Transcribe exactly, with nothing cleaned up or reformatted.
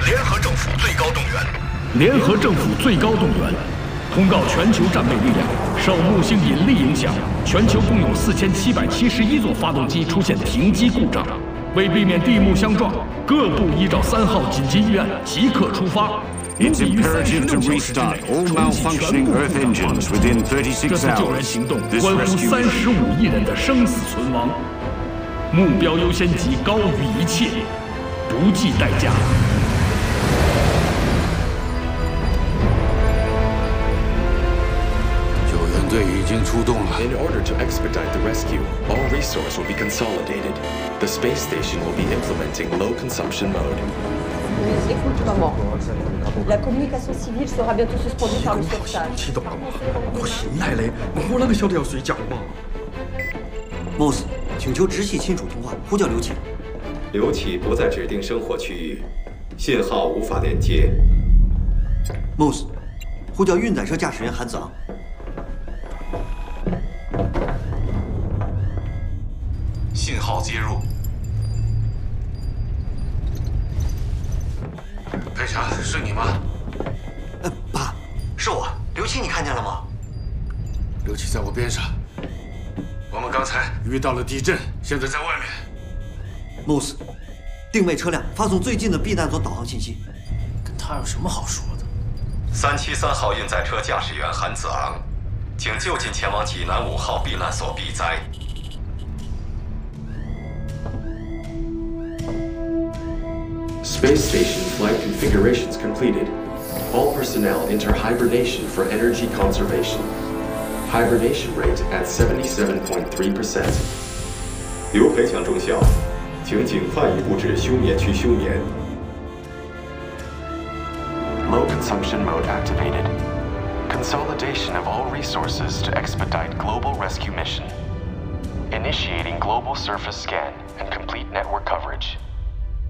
联合政府最高动员， 联合政府最高动员，通告全球战备力量，受木星引力影响，全球共有四千七百七十一座发动机出现停机故障。为避免地幕相撞，各部依照三号紧急预案即刻出发。 It's imperative to restart all malfunctioning Earth engines within thirty-six 这次救援 hours. 行动 This 关乎 rescue 三十五亿人的生死存亡，目标优先级高于一切，不计代价。 救援队已经出动了。 In order to expedite the rescue, all resources will be consolidated. The space station will be implementing low consumption mode. Oui, écoute, maman. La communication civile sera bientôt suspendue par le sauvetage. 听懂了吗？我醒来嘞，我那个晓得要睡觉嘛。 Moss， 请求直系亲属通话，呼叫刘启。 刘启不在指定生活区域，信号无法连接。 Moss， 呼叫运载车驾驶员韩子昂。 信号接入。 佩霞，是你吗？ 呃，爸，是我。刘七，你看见了吗？ 刘七在我边上。我们刚才遇到了地震，现在在外面。 穆斯，定位车辆，发送最近的避难所导航信息。 跟他有什么好说的？ 三七三号运载车驾驶员韩子昂，请就近前往济南五号避难所避灾。 Space station flight configurations completed. All personnel enter hibernation for energy conservation. Hibernation rate at seventy-seven point three percent. 刘培强中校，请尽快移步至休眠区休眠。Low consumption mode activated. Consolidation of all resources to expedite global rescue mission. Initiating global surface scan and complete network coverage.